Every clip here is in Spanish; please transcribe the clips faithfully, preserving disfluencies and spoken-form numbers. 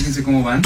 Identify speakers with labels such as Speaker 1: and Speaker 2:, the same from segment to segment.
Speaker 1: fíjense cómo van.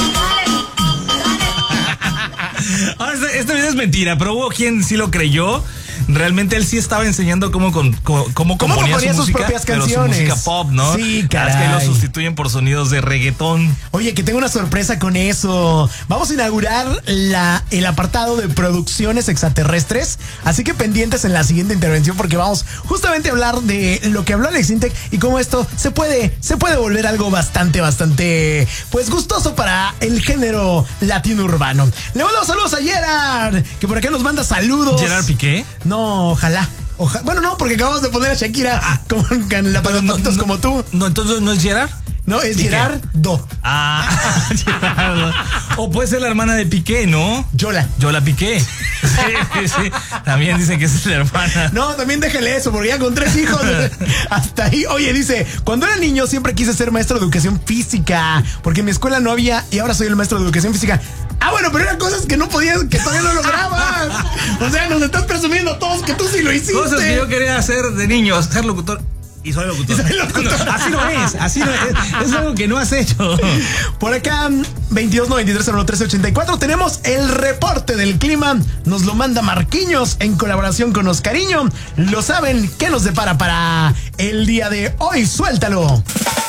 Speaker 2: Ahora, este, este video es mentira, pero hubo quien sí lo creyó. Realmente él sí estaba enseñando cómo, con, cómo, cómo componía,
Speaker 3: componía
Speaker 2: su
Speaker 3: sus
Speaker 2: música,
Speaker 3: propias
Speaker 2: pero
Speaker 3: canciones.
Speaker 2: su música pop, ¿no?
Speaker 3: Sí, caray.
Speaker 2: Es que lo sustituyen por sonidos de reggaetón.
Speaker 3: Oye, que tengo una sorpresa con eso. Vamos a inaugurar la, el apartado de producciones extraterrestres. Así que pendientes en la siguiente intervención, porque vamos justamente a hablar de lo que habló Alex Intec y cómo esto se puede, se puede volver algo bastante, bastante, pues gustoso para el género latino urbano. Le mando saludos a Gerard, que por acá nos manda saludos.
Speaker 2: ¿Gerard Piqué?
Speaker 3: No, ojalá. Oja, bueno, no, porque acabamos de poner a Shakira ah, con, con la para no, no, como tú.
Speaker 2: No, entonces no es Gerard.
Speaker 3: No, es
Speaker 2: Piqué.
Speaker 3: Gerardo.
Speaker 2: Ah, Gerardo. O puede ser la hermana de Piqué, ¿no?
Speaker 3: Yola.
Speaker 2: Yola Piqué. Sí, sí. También dicen que es la hermana.
Speaker 3: No, también déjele eso, porque ya con tres hijos. Hasta ahí. Oye, dice, cuando era niño siempre quise ser maestro de educación física, porque en mi escuela no había y ahora soy el maestro de educación física. Ah, bueno, pero eran cosas que no podías, que todavía no lograbas. O sea, nos estás presumiendo a todos que tú sí lo hiciste.
Speaker 2: Cosas que yo quería hacer de niño, ser locutor. Y soy locutor.
Speaker 3: Y soy locutor.
Speaker 2: Así no es, así no es. Es algo que no has hecho.
Speaker 3: Por acá, veintidós noventa y tres cero tres ochenta y cuatro, tenemos el reporte del clima. Nos lo manda Marquinhos en colaboración con Oscariño. Lo saben, ¿qué nos depara para el día de hoy? Suéltalo.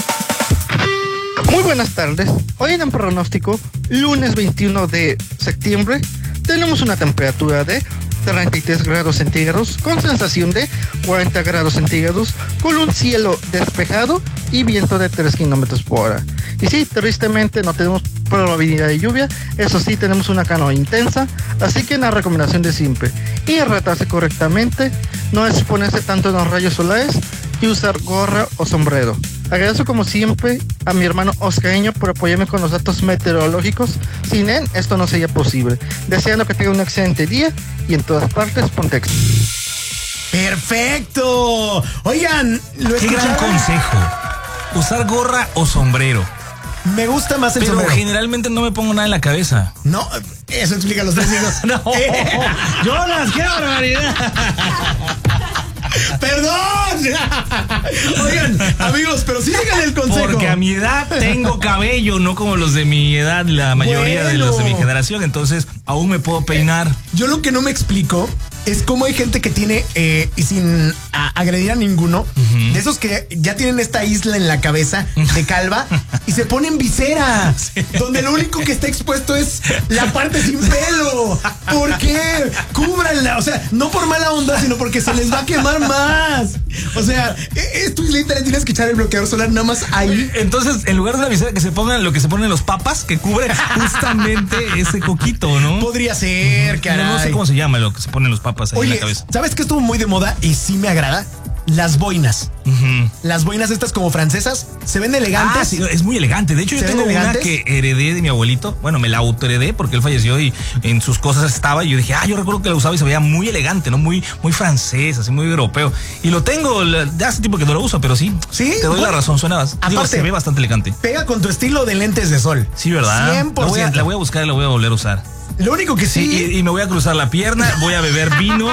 Speaker 4: Muy buenas tardes. Hoy en el pronóstico, lunes veintiuno de septiembre, tenemos una temperatura de treinta y tres grados centígrados con sensación de cuarenta grados centígrados, con un cielo despejado y viento de tres kilómetros por hora. Y sí, tristemente no tenemos probabilidad de lluvia, eso sí, tenemos una calor intensa, así que la recomendación de siempre, hidratarse correctamente, no exponerse tanto en los rayos solares y usar gorra o sombrero. Agradezco como siempre a mi hermano Oscareño por apoyarme con los datos meteorológicos. Sin él esto no sería posible. Deseando que tenga un excelente día y en todas partes Pontex.
Speaker 3: ¡Perfecto! Oigan, lo
Speaker 2: Qué gran consejo. Usar gorra o sombrero.
Speaker 3: Me gusta más el
Speaker 2: Pero
Speaker 3: sombrero.
Speaker 2: generalmente no me pongo nada en la cabeza.
Speaker 3: No, eso explica los tres hijos.
Speaker 2: No,
Speaker 3: Eh.
Speaker 2: Jonas, qué barbaridad.
Speaker 3: ¡Perdón! Oigan, amigos, pero sí sigan el consejo.
Speaker 2: Porque a mi edad tengo cabello, no como los de mi edad, la mayoría bueno. de los de mi generación, entonces aún me puedo peinar.
Speaker 3: Yo lo que no me explico es cómo hay gente que tiene, eh, y sin a, agredir a ninguno, uh-huh. de esos que ya tienen esta isla en la cabeza de calva y se ponen visera, sí. donde lo único que está expuesto es la parte sin pelo. ¿Por qué? Cúbranla, o sea, no por mala onda, sino porque se les va a quemar más. O sea, esto es literal, tienes que echar el bloqueador solar nada más ahí.
Speaker 2: Entonces, en lugar de la visera, que se pongan lo que se ponen los papas, que cubre justamente ese coquito, ¿no?
Speaker 3: Podría ser, caray.
Speaker 2: No, no sé cómo se llama lo que se ponen los papas ahí. Oye, en la cabeza.
Speaker 3: ¿Sabes qué estuvo muy de moda y sí me agrada? Las boinas. Uh-huh. Las boinas estas como francesas se ven elegantes.
Speaker 2: Ah, sí, es muy elegante. De hecho, yo tengo una que heredé de mi abuelito. Bueno, me la autoheredé porque él falleció y en sus cosas estaba. Y yo dije, ah, yo recuerdo que la usaba y se veía muy elegante, ¿no? Muy, muy francés, así muy europeo. Y lo tengo, de hace tiempo que no lo uso, pero sí. Sí. Te doy bueno, la razón, suena bastante. Digo, se ve bastante elegante.
Speaker 3: Pega con tu estilo de lentes de sol.
Speaker 2: Sí, ¿verdad?
Speaker 3: cien por ciento.
Speaker 2: La voy a, la voy a buscar y la voy a volver a usar.
Speaker 3: Lo único que sí.
Speaker 2: sí y, y me voy a cruzar la pierna, voy a beber vino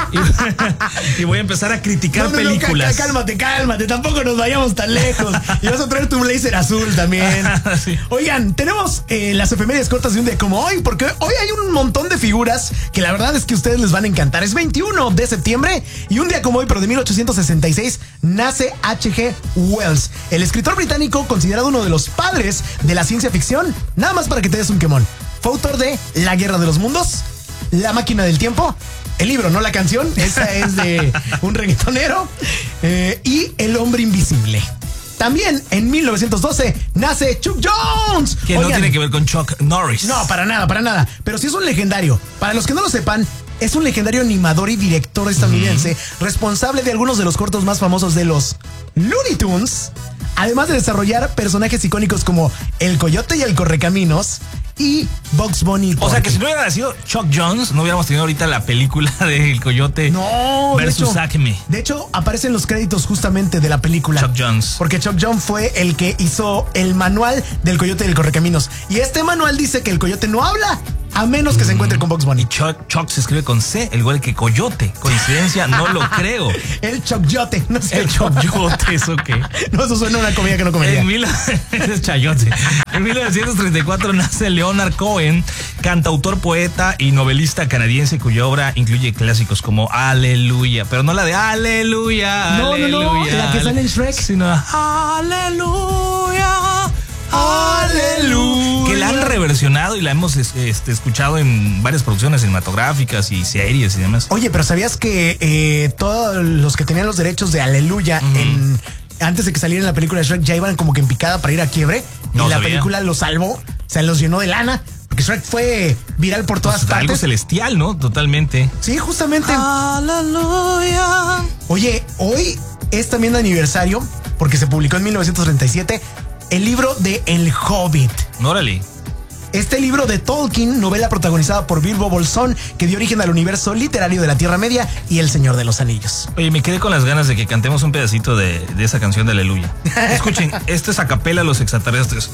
Speaker 2: y, y voy a empezar a criticar no, no, películas.
Speaker 3: No, cálmate, cálmate, tampoco nos vayamos tan lejos. Y vas a traer tu blazer azul también. Sí. Oigan, tenemos eh, las efemérides cortas de un día como hoy, porque hoy hay un montón de figuras que la verdad es que a ustedes les van a encantar. Es veintiuno de septiembre y un día como hoy, pero de mil ochocientos sesenta y seis, nace H G Wells, el escritor británico considerado uno de los padres de la ciencia ficción. Nada más para que te des un quemón. Fue autor de La Guerra de los Mundos, La Máquina del Tiempo, el libro, no la canción, esa es de un reggaetonero, eh, y El Hombre Invisible. También en mil novecientos doce nace Chuck Jones.
Speaker 2: Que Oigan, no tiene que ver con Chuck Norris.
Speaker 3: No, para nada, para nada. Pero sí es un legendario. Para los que no lo sepan, es un legendario animador y director estadounidense, mm. responsable de algunos de los cortos más famosos de los Looney Tunes, además de desarrollar personajes icónicos como El Coyote y el Correcaminos y Bugs Bunny.
Speaker 2: O sea que si no hubiera nacido Chuck Jones, no hubiéramos tenido ahorita la película de El Coyote
Speaker 3: no,
Speaker 2: versus
Speaker 3: de hecho,
Speaker 2: Acme.
Speaker 3: De hecho, aparecen los créditos justamente de la película.
Speaker 2: Chuck Jones.
Speaker 3: Porque Chuck Jones fue el que hizo el manual del Coyote y el Correcaminos. Y este manual dice que el coyote no habla, A menos que se encuentre con Bugs Bunny.
Speaker 2: Chuck, Chuck se escribe con C, el igual que Coyote. Coincidencia, no lo creo.
Speaker 3: El Chocoyote, no sé.
Speaker 2: El Chocoyote, ¿eso qué?
Speaker 3: No, eso suena a una comida que no comería.
Speaker 2: En, mil... es chayote. En mil novecientos treinta y cuatro nace Leonard Cohen, cantautor, poeta y novelista canadiense cuya obra incluye clásicos como Aleluya, pero no la de Aleluya.
Speaker 3: No,
Speaker 2: aleluya,
Speaker 3: no, no, la que sale en Shrek.
Speaker 2: Sino Aleluya. Aleluya. Que la han reversionado y la hemos este, escuchado en varias producciones cinematográficas y series y demás.
Speaker 3: Oye, pero ¿sabías que eh, todos los que tenían los derechos de Aleluya uh-huh. en, antes de que saliera en la película de Shrek ya iban como que en picada para ir a quiebre? No y la sabía. película los salvó, o sea, los llenó de lana. Porque Shrek fue viral por todas
Speaker 2: pues
Speaker 3: partes.
Speaker 2: Algo celestial, ¿no? Totalmente.
Speaker 3: Sí, justamente.
Speaker 2: Aleluya.
Speaker 3: Oye, hoy es también aniversario porque se publicó en mil novecientos treinta y siete el libro de El Hobbit.
Speaker 2: Órale.
Speaker 3: Este libro de Tolkien, novela protagonizada por Bilbo Bolsón, que dio origen al universo literario de la Tierra Media y El Señor de los Anillos.
Speaker 2: Oye, me quedé con las ganas de que cantemos un pedacito de, de esa canción de Aleluya. Escuchen, esto es a capela a los extraterrestres.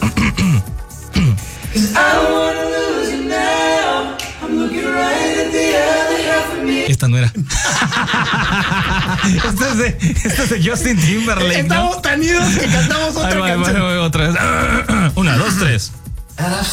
Speaker 2: Esta no era. Esta es de, esta es de Justin Timberlake.
Speaker 3: Estamos ¿no? tan idos que cantamos otra
Speaker 2: ay,
Speaker 3: canción.
Speaker 2: Ay, ay, otra vez. Una, dos, tres.